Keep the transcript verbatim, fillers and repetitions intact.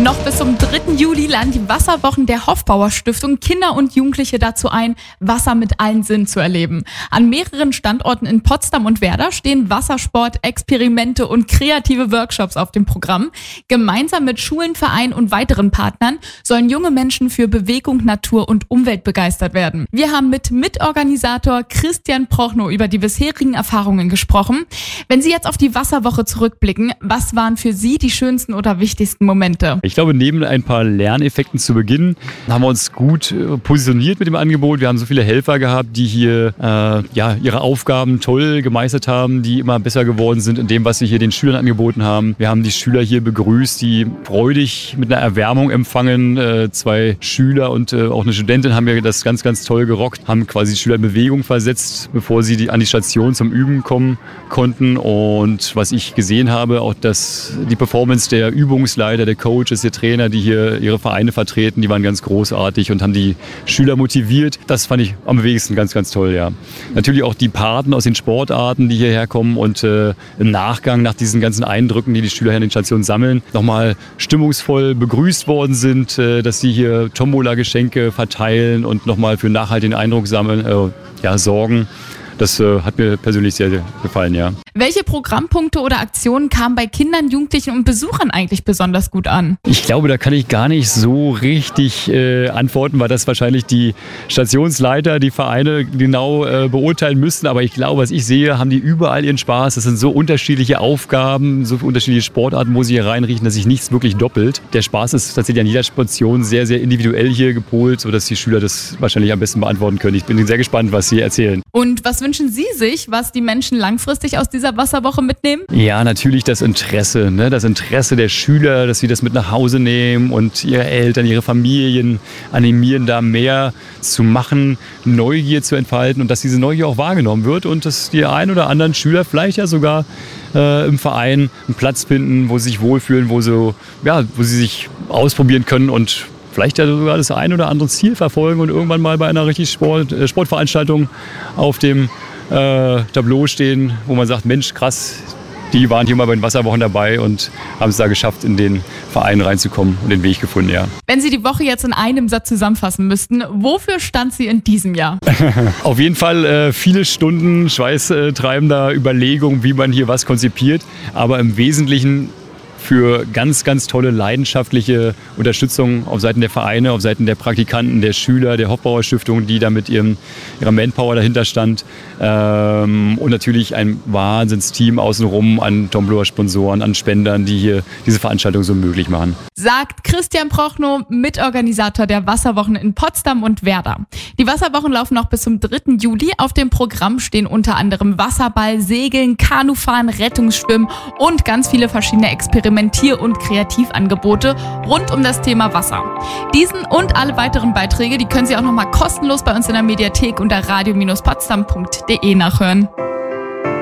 Noch bis zum dritten Juli laden die Wasserwochen der Hofbauer Stiftung Kinder und Jugendliche dazu ein, Wasser mit allen Sinnen zu erleben. An mehreren Standorten in Potsdam und Werder stehen Wassersport, Experimente und kreative Workshops auf dem Programm. Gemeinsam mit Schulen, Vereinen und weiteren Partnern sollen junge Menschen für Bewegung, Natur und Umwelt begeistert werden. Wir haben mit Mitorganisator Christian Prochnow über die bisherigen Erfahrungen gesprochen. Wenn Sie jetzt auf die Wasserwoche zurückblicken, was waren für Sie die schönsten oder wichtigsten Momente? Ich glaube, neben ein paar Lerneffekten zu Beginn haben wir uns gut positioniert mit dem Angebot. Wir haben so viele Helfer gehabt, die hier äh, ja, ihre Aufgaben toll gemeistert haben, die immer besser geworden sind in dem, was sie hier den Schülern angeboten haben. Wir haben die Schüler hier begrüßt, die freudig mit einer Erwärmung empfangen. Äh, zwei Schüler und äh, auch eine Studentin haben ja das ganz, ganz toll gerockt, haben quasi die Schüler in Bewegung versetzt, bevor sie die, an die Station zum Üben kommen konnten. Und was ich gesehen habe, auch das, die Performance der Übungsleiter, der Coaches, der Trainer, die hier ihre Vereine vertreten, die waren ganz großartig und haben die Schüler motiviert. Das fand ich am wenigsten ganz, ganz toll, ja. Natürlich auch die Paten aus den Sportarten, die hierher kommen und äh, im Nachgang nach diesen ganzen Eindrücken, die die Schüler hier an den Stationen sammeln, nochmal stimmungsvoll begrüßt worden sind, äh, dass sie hier Tombola-Geschenke verteilen und nochmal für nachhaltigen Eindruck sammeln, äh, ja, sorgen. Das äh, hat mir persönlich sehr, sehr gefallen, ja. Welche Programmpunkte oder Aktionen kamen bei Kindern, Jugendlichen und Besuchern eigentlich besonders gut an? Ich glaube, da kann ich gar nicht so richtig äh, antworten, weil das wahrscheinlich die Stationsleiter, die Vereine genau äh, beurteilen müssten. Aber ich glaube, was ich sehe, haben die überall ihren Spaß. Das sind so unterschiedliche Aufgaben, so unterschiedliche Sportarten, wo sie hier reinriechen, dass sich nichts wirklich doppelt. Der Spaß ist tatsächlich an jeder Station sehr, sehr individuell hier gepolt, sodass die Schüler das wahrscheinlich am besten beantworten können. Ich bin sehr gespannt, was sie erzählen. Und was wünschen Sie sich, was die Menschen langfristig aus dieser Wasserwoche mitnehmen? Ja, natürlich das Interesse, ne? Das Interesse der Schüler, dass sie das mit nach Hause nehmen und ihre Eltern, ihre Familien animieren, da mehr zu machen, Neugier zu entfalten und dass diese Neugier auch wahrgenommen wird und dass die ein oder anderen Schüler vielleicht ja sogar äh, im Verein einen Platz finden, wo sie sich wohlfühlen, wo, so, ja, wo sie sich ausprobieren können und vielleicht ja sogar das ein oder andere Ziel verfolgen und irgendwann mal bei einer richtig Sport, äh, Sportveranstaltung auf dem äh, Tableau stehen, wo man sagt, Mensch, krass, die waren hier mal bei den Wasserwochen dabei und haben es da geschafft, in den Verein reinzukommen und den Weg gefunden, ja. Wenn Sie die Woche jetzt in einem Satz zusammenfassen müssten, wofür stand sie in diesem Jahr? Auf jeden Fall äh, viele Stunden schweißtreibender Überlegungen, wie man hier was konzipiert, aber im Wesentlichen für ganz, ganz tolle leidenschaftliche Unterstützung auf Seiten der Vereine, auf Seiten der Praktikanten, der Schüler, der Hofbauer Stiftung, die da mit ihrem, ihrer Manpower dahinter stand. Ähm, und natürlich ein Wahnsinnsteam außenrum an Tombola-Sponsoren, an Spendern, die hier diese Veranstaltung so möglich machen. Sagt Christian Prochnow, Mitorganisator der Wasserwochen in Potsdam und Werder. Die Wasserwochen laufen noch bis zum dritten Juli. Auf dem Programm stehen unter anderem Wasserball, Segeln, Kanufahren, Rettungsschwimmen und ganz viele verschiedene Experimentier- und Kreativangebote rund um das Thema Wasser. Diesen und alle weiteren Beiträge, die können Sie auch nochmal kostenlos bei uns in der Mediathek unter radio Bindestrich potsdam punkt de nachhören.